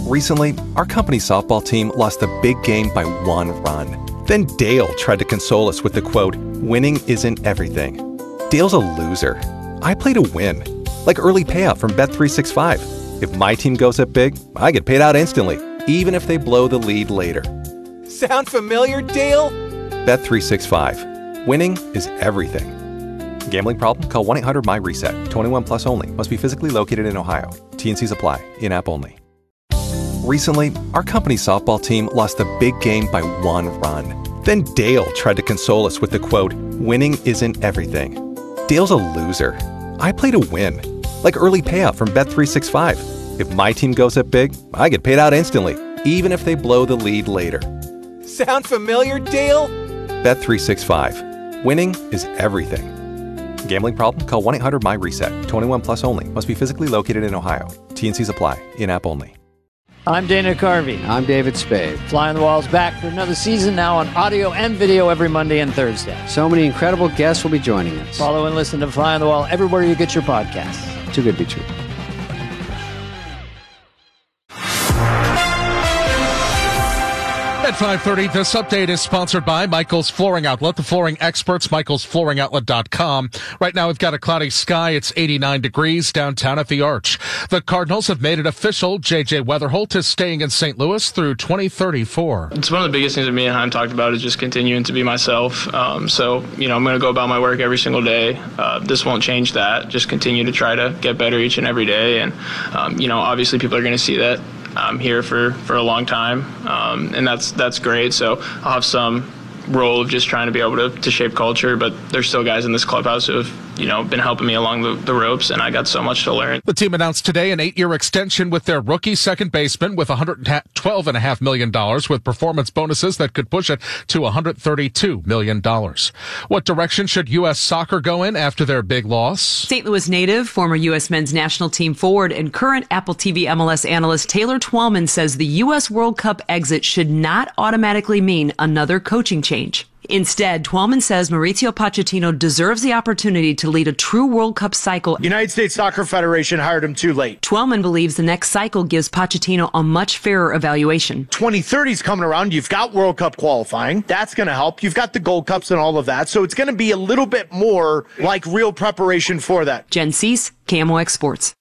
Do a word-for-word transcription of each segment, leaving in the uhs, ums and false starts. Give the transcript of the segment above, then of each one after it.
Recently, our company softball team lost a big game by one run. Then Dale tried to console us with the quote, "Winning isn't everything." Dale's a loser. I play to win. Like early payout from Bet three sixty-five. If my team goes up big, I get paid out instantly, even if they blow the lead later. Sound familiar, Dale? Bet three sixty-five. Winning is everything. Gambling problem? Call one eight hundred M Y RESET. twenty-one plus only. Must be physically located in Ohio. T and Cs apply. In-app only. Recently, our company softball team lost a big game by one run. Then Dale tried to console us with the quote, "Winning isn't everything." Dale's a loser. I play to win. Like early payout from Bet three sixty-five. If my team goes up big, I get paid out instantly, even if they blow the lead later. Sound familiar, Dale? Bet three sixty-five. Winning is everything. Gambling problem? Call one eight hundred M Y RESET. twenty-one plus only. Must be physically located in Ohio. T and Cs apply. In-app only. I'm Dana Carvey. I'm David Spade. Fly on the Wall's back for another season, now on audio and video every Monday and Thursday. So many incredible guests will be joining us. Follow and listen to Fly on the Wall everywhere you get your podcasts. Too good to be true. At five thirty, this update is sponsored by Michael's Flooring Outlet, the flooring experts, michaels flooring outlet dot com. Right now, we've got a cloudy sky. It's eighty-nine degrees downtown at the Arch. The Cardinals have made it official. J J Weatherholt is staying in Saint Louis through twenty thirty-four. It's one of the biggest things that me and Chaim talked about is just continuing to be myself. Um, so, you know, I'm going to go about my work every single day. Uh, this won't change that. Just continue to try to get better each and every day. And, um, you know, obviously people are going to see that I'm here for, for a long time, um, and that's that's great. So I'll have some role of just trying to be able to, to shape culture, but there's still guys in this clubhouse who have, you know, been helping me along the, the ropes, and I got so much to learn. The team announced today an eight-year extension with their rookie second baseman with one hundred twelve point five million dollars with performance bonuses that could push it to one hundred thirty-two million dollars. What direction should U S soccer go in after their big loss? Saint Louis native, former U S men's national team forward, and current Apple T V M L S analyst Taylor Twellman says the U S World Cup exit should not automatically mean another coaching change. Instead, Twellman says Mauricio Pochettino deserves the opportunity to lead a true World Cup cycle. United States Soccer Federation hired him too late. Twellman believes the next cycle gives Pochettino a much fairer evaluation. twenty thirty's coming around. You've got World Cup qualifying. That's going to help. You've got the Gold Cups and all of that. So it's going to be a little bit more like real preparation for that. Jen Cease, K M O X Sports.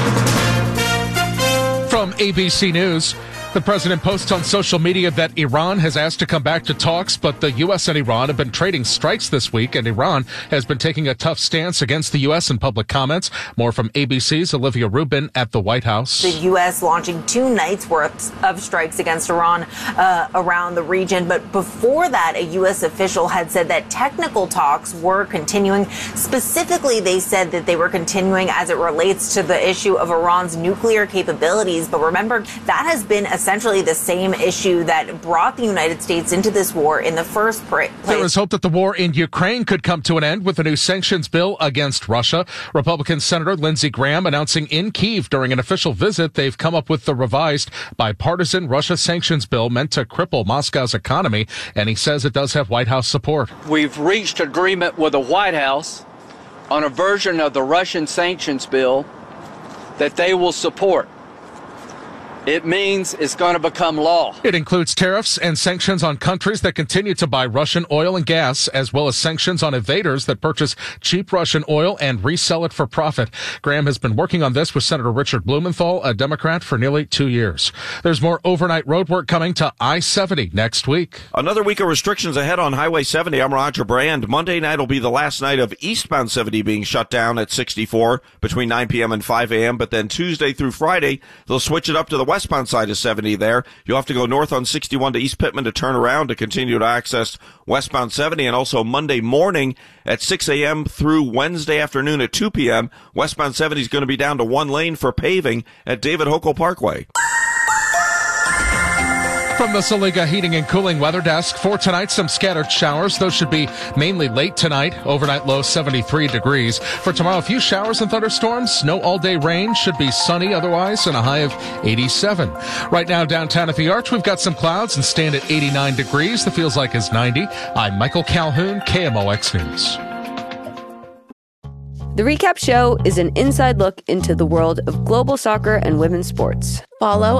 From A B C News, the president posts on social media that Iran has asked to come back to talks, but the U S and Iran have been trading strikes this week, and Iran has been taking a tough stance against the U S in public comments. More from A B C's Olivia Rubin at the White House. The U S launching two nights worth of strikes against Iran uh, around the region. But before that, a U S official had said that technical talks were continuing. Specifically, they said that they were continuing as it relates to the issue of Iran's nuclear capabilities. But remember, that has been a essentially the same issue that brought the United States into this war in the first place. There is hope that the war in Ukraine could come to an end with a new sanctions bill against Russia. Republican Senator Lindsey Graham announcing in Kyiv during an official visit they've come up with the revised bipartisan Russia sanctions bill meant to cripple Moscow's economy, and he says it does have White House support. We've reached agreement with the White House on a version of the Russian sanctions bill that they will support. It means it's going to become law. It includes tariffs and sanctions on countries that continue to buy Russian oil and gas, as well as sanctions on evaders that purchase cheap Russian oil and resell it for profit. Graham has been working on this with Senator Richard Blumenthal, a Democrat, for nearly two years. There's more overnight road work coming to I seventy next week. Another week of restrictions ahead on Highway seventy. I'm Roger Brand. Monday night will be the last night of eastbound seventy being shut down at sixty-four between nine p.m. and five a.m., but then Tuesday through Friday, they'll switch it up to the westbound side of seventy there. You'll have to go north on sixty-one to East Pittman to turn around to continue to access westbound seventy. And also Monday morning at six a.m. through Wednesday afternoon at two p.m., westbound seventy is going to be down to one lane for paving at David Hochul Parkway. From the Saliga Heating and Cooling Weather Desk, for tonight, some scattered showers. Those should be mainly late tonight. Overnight low seventy-three degrees. For tomorrow, a few showers and thunderstorms. No all-day rain. Should be sunny otherwise, and a high of eighty-seven. Right now, downtown at the Arch, we've got some clouds and stand at eighty-nine degrees. The feels like is ninety. I'm Michael Calhoun, K M O X News. The Recap Show is an inside look into the world of global soccer and women's sports. Follow